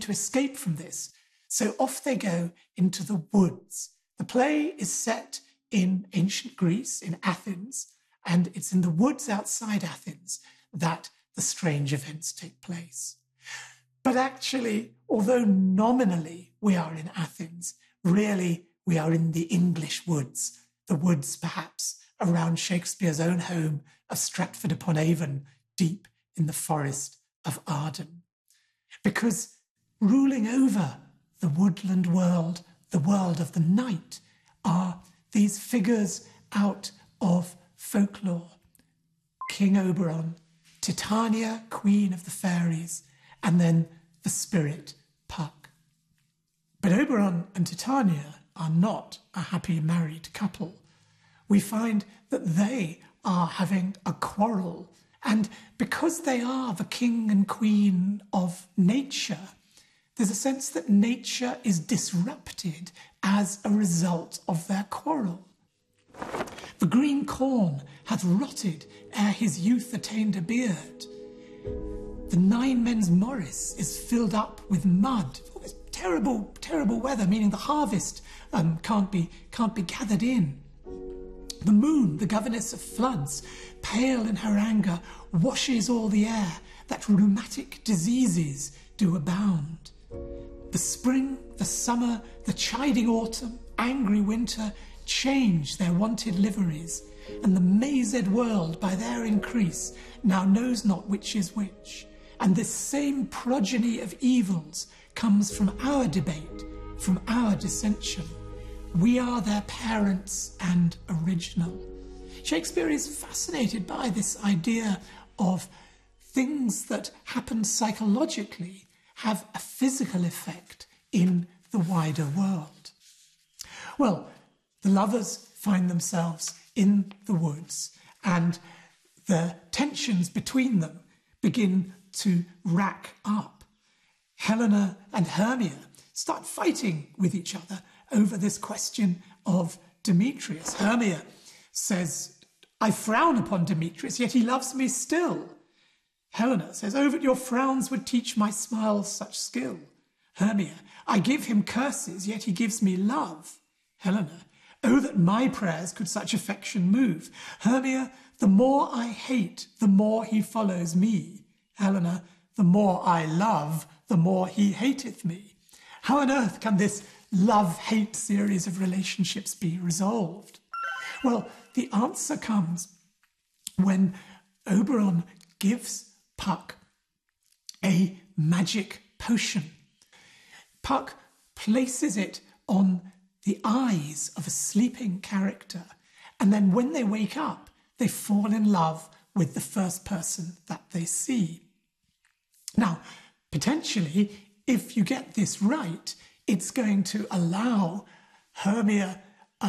to escape from this. So off they go into the woods. The play is set in ancient Greece, in Athens, and it's in the woods outside Athens that the strange events take place. But actually, although nominally we are in Athens, really we are in the English woods, the woods perhaps around Shakespeare's own home of Stratford-upon-Avon, deep in the forest of Arden. Because ruling over the woodland world, the world of the night, are these figures out of folklore. King Oberon, Titania, queen of the fairies, and then the spirit Puck. But Oberon and Titania are not a happy married couple. We find that they are having a quarrel, and because they are the king and queen of nature, there's a sense that nature is disrupted as a result of their quarrel. The green corn hath rotted ere his youth attained a beard. The 9 men's morris is filled up with mud. Oh, it's terrible, terrible weather, meaning the harvest can't be gathered in. The moon, the governess of floods, pale in her anger, washes all the air, that rheumatic diseases do abound. The spring, the summer, the chiding autumn, angry winter, change their wonted liveries, and the mazed world by their increase now knows not which is which. And this same progeny of evils comes from our debate, from our dissension. We are their parents and original. Shakespeare is fascinated by this idea of things that happen psychologically have a physical effect in the wider world. Well, the lovers find themselves in the woods, and the tensions between them begin to rack up. Helena and Hermia start fighting with each other over this question of Demetrius. Hermia says, I frown upon Demetrius, yet he loves me still. Helena says, oh, that your frowns would teach my smiles such skill. Hermia, I give him curses, yet he gives me love. Helena, oh, that my prayers could such affection move. Hermia, the more I hate, the more he follows me. Helena, the more I love, the more he hateth me. How on earth can this love-hate series of relationships be resolved? Well, the answer comes when Oberon gives Puck a magic potion. Puck places it on the eyes of a sleeping character, and then when they wake up, they fall in love with the first person that they see. Now, potentially, if you get this right, it's going to allow Hermia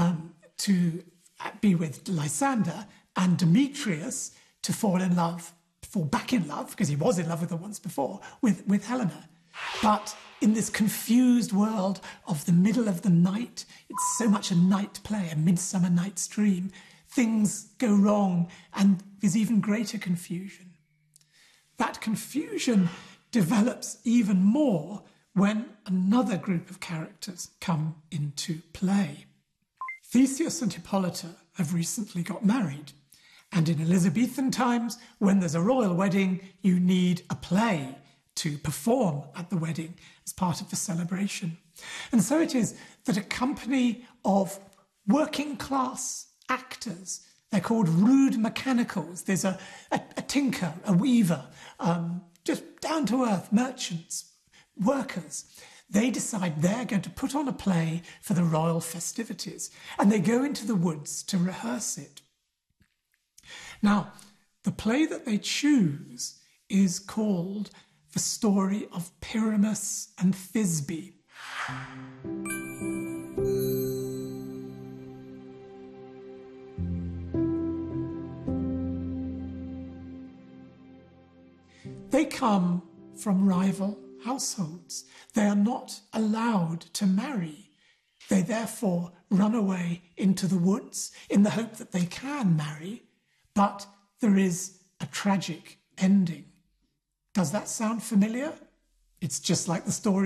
to be with Lysander and Demetrius to fall back in love, because he was in love with her once before, with Helena. But in this confused world of the middle of the night, it's so much a night play, a Midsummer Night's Dream, things go wrong and there's even greater confusion. That confusion develops even more when another group of characters come into play. Theseus and Hippolyta have recently got married, and in Elizabethan times, when there's a royal wedding, you need a play to perform at the wedding as part of the celebration. And so it is that a company of working class actors, they're called rude mechanicals. There's a tinker, a weaver, just down-to-earth merchants, workers. They decide they're going to put on a play for the royal festivities, and they go into the woods to rehearse it. Now, the play that they choose is called The Story of Pyramus and Thisbe. They come from rival households. They are not allowed to marry. They therefore run away into the woods in the hope that they can marry, but there is a tragic ending. Does that sound familiar? It's just like the story